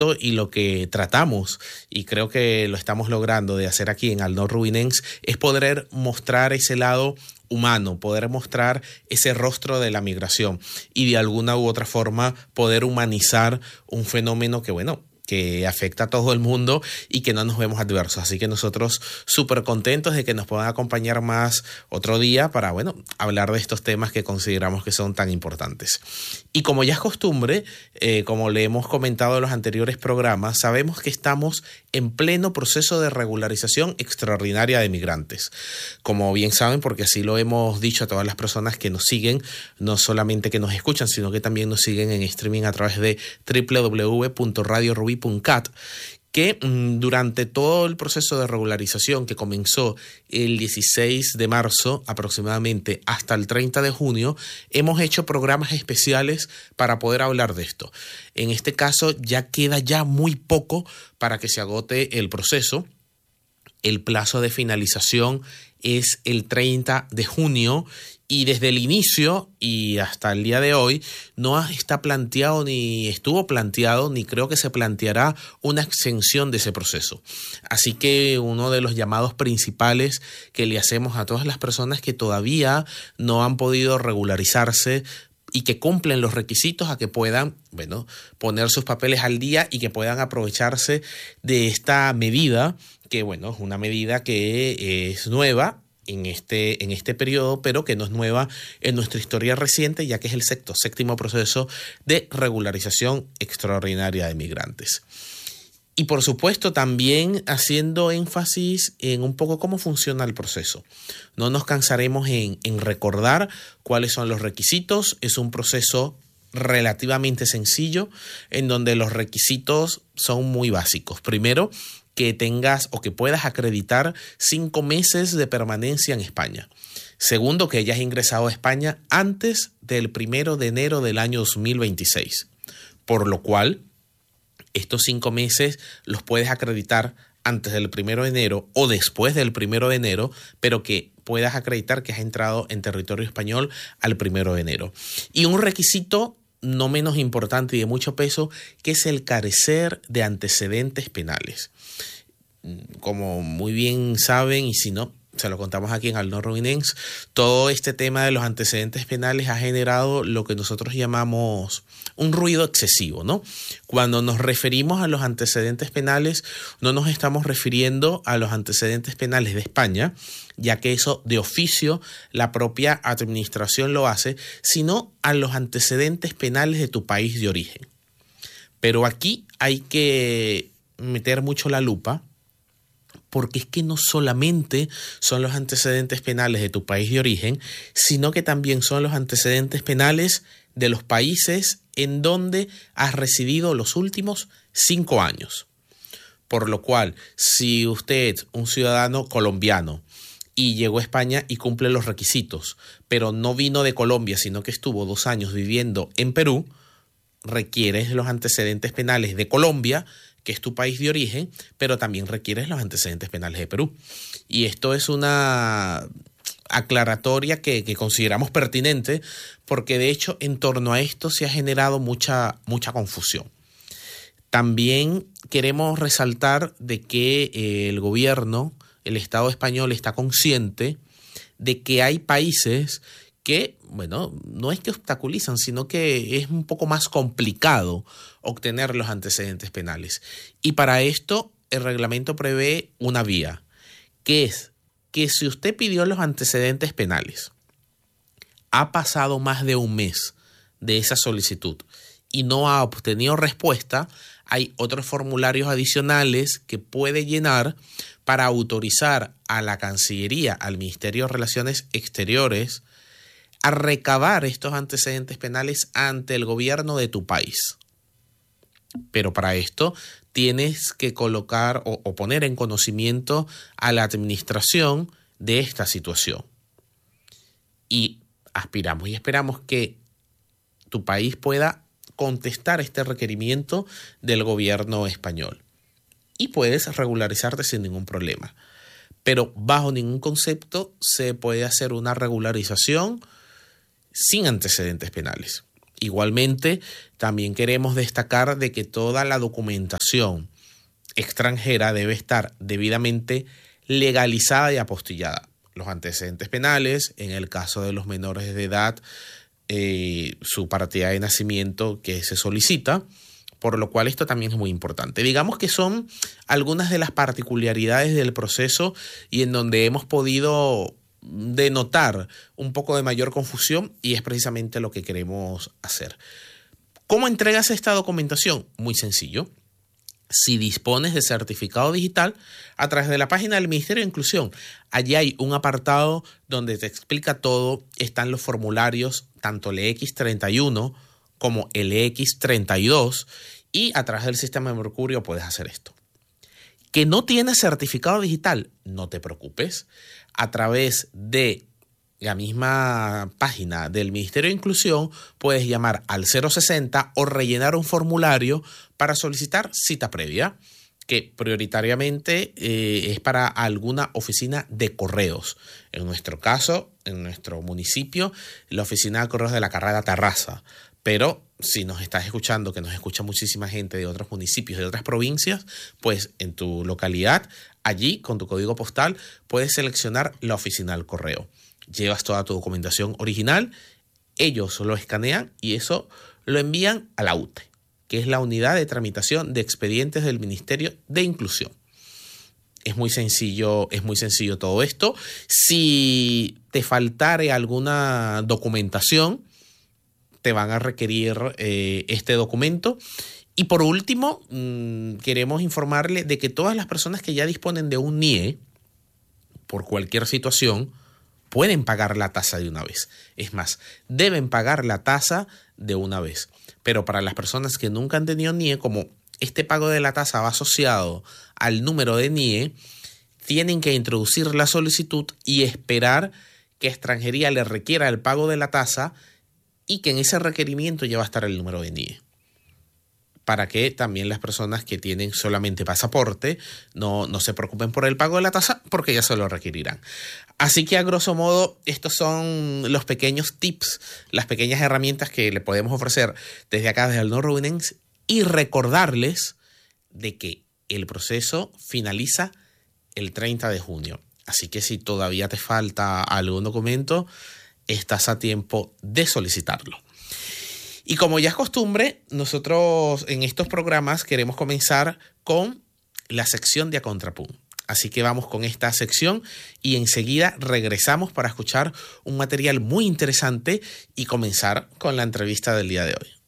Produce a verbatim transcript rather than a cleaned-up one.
y lo que tratamos, y creo que lo estamos logrando de hacer aquí en Al-Noor Rubinense, es poder mostrar ese lado humano, poder mostrar ese rostro de la migración y de alguna u otra forma poder humanizar un fenómeno que, bueno, que afecta a todo el mundo y que no nos vemos adversos. Así que nosotros súper contentos de que nos puedan acompañar más otro día para, bueno, hablar de estos temas que consideramos que son tan importantes. Y como ya es costumbre, eh, como le hemos comentado en los anteriores programas, sabemos que estamos en pleno proceso de regularización extraordinaria de migrantes. Como bien saben, porque así lo hemos dicho a todas las personas que nos siguen, no solamente que nos escuchan, sino que también nos siguen en streaming a través de doble u doble u doble u punto radio rubí punto cat, que mmm, durante todo el proceso de regularización que comenzó el dieciséis de marzo aproximadamente hasta el treinta de junio, hemos hecho programas especiales para poder hablar de esto. En este caso ya queda ya muy poco para que se agote el proceso. El plazo de finalización es el treinta de junio y desde el inicio y hasta el día de hoy no está planteado ni estuvo planteado ni creo que se planteará una extensión de ese proceso. Así que uno de los llamados principales que le hacemos a todas las personas que todavía no han podido regularizarse y que cumplen los requisitos a que puedan, bueno, poner sus papeles al día y que puedan aprovecharse de esta medida, que bueno, es una medida que es nueva en este, en este periodo, pero que no es nueva en nuestra historia reciente, ya que es el sexto, séptimo proceso de regularización extraordinaria de migrantes. Y por supuesto también haciendo énfasis en un poco cómo funciona el proceso. No nos cansaremos en, en recordar cuáles son los requisitos. Es un proceso relativamente sencillo en donde los requisitos son muy básicos. Primero, que tengas o que puedas acreditar cinco meses de permanencia en España. Segundo, que hayas ingresado a España antes del primero de enero del año dos mil veintiséis. Por lo cual, estos cinco meses los puedes acreditar antes del primero de enero o después del primero de enero, pero que puedas acreditar que has entrado en territorio español al primero de enero. Y un requisito no menos importante y de mucho peso, que es el carecer de antecedentes penales. Como muy bien saben, y si no, se lo contamos aquí en Al-Noor Rubinense, todo este tema de los antecedentes penales ha generado lo que nosotros llamamos un ruido excesivo, ¿no? Cuando nos referimos a los antecedentes penales, no nos estamos refiriendo a los antecedentes penales de España, ya que eso de oficio la propia administración lo hace, sino a los antecedentes penales de tu país de origen. Pero aquí hay que meter mucho la lupa, porque es que no solamente son los antecedentes penales de tu país de origen, sino que también son los antecedentes penales de los países en donde has residido los últimos cinco años. Por lo cual, si usted, un ciudadano colombiano, y llegó a España y cumple los requisitos, pero no vino de Colombia, sino que estuvo dos años viviendo en Perú, requieres los antecedentes penales de Colombia, que es tu país de origen, pero también requieres los antecedentes penales de Perú. Y esto es una aclaratoria que, que consideramos pertinente, porque de hecho en torno a esto se ha generado mucha, mucha confusión. También queremos resaltar de que eh, el gobierno, el Estado español, está consciente de que hay países que, bueno, no es que obstaculizan, sino que es un poco más complicado obtener los antecedentes penales. Y para esto el reglamento prevé una vía, que es que si usted pidió los antecedentes penales, ha pasado más de un mes de esa solicitud y no ha obtenido respuesta, hay otros formularios adicionales que puede llenar para autorizar a la Cancillería, al Ministerio de Relaciones Exteriores, a recabar estos antecedentes penales ante el gobierno de tu país. Pero para esto tienes que colocar o, o poner en conocimiento a la administración de esta situación. Y aspiramos y esperamos que tu país pueda contestar este requerimiento del gobierno español. Y puedes regularizarte sin ningún problema. Pero bajo ningún concepto se puede hacer una regularización sin antecedentes penales. Igualmente, también queremos destacar de que toda la documentación extranjera debe estar debidamente legalizada y apostillada. Los antecedentes penales, en el caso de los menores de edad, eh, su partida de nacimiento que se solicita, por lo cual esto también es muy importante. Digamos que son algunas de las particularidades del proceso y en donde hemos podido denotar un poco de mayor confusión, y es precisamente lo que queremos hacer. ¿Cómo entregas esta documentación? Muy sencillo. Si dispones de certificado digital, a través de la página del Ministerio de Inclusión, allí hay un apartado donde te explica todo. Están los formularios, tanto el E X treinta y uno como el E X treinta y dos, y a través del sistema de Mercurio puedes hacer esto. ¿Que no tienes certificado digital? No te preocupes. A través de la misma página del Ministerio de Inclusión puedes llamar al cero sesenta o rellenar un formulario para solicitar cita previa, que prioritariamente eh, es para alguna oficina de correos. En nuestro caso, en nuestro municipio, la oficina de correos de la Carrera Tarraza. Pero si nos estás escuchando, que nos escucha muchísima gente de otros municipios, de otras provincias, pues en tu localidad, allí con tu código postal, puedes seleccionar la oficina del correo. Llevas toda tu documentación original, ellos lo escanean y eso lo envían a la U T E, que es la Unidad de Tramitación de Expedientes del Ministerio de Inclusión. Es muy sencillo, es muy sencillo todo esto. Si te faltare alguna documentación, te van a requerir eh, este documento. Y por último, mmm, queremos informarle de que todas las personas que ya disponen de un N I E, por cualquier situación, pueden pagar la tasa de una vez. Es más, deben pagar la tasa de una vez. Pero para las personas que nunca han tenido N I E, como este pago de la tasa va asociado al número de N I E, tienen que introducir la solicitud y esperar que Extranjería le requiera el pago de la tasa y que en ese requerimiento ya va a estar el número de N I E. Para que también las personas que tienen solamente pasaporte no, no se preocupen por el pago de la tasa, porque ya se lo requerirán. Así que a grosso modo estos son los pequeños tips, las pequeñas herramientas que le podemos ofrecer desde acá, desde Aldno Rubinense, y recordarles de que el proceso finaliza el treinta de junio. Así que si todavía te falta algún documento, estás a tiempo de solicitarlo. Y como ya es costumbre, nosotros en estos programas queremos comenzar con la sección de A Contrapunto. Así que vamos con esta sección y enseguida regresamos para escuchar un material muy interesante y comenzar con la entrevista del día de hoy.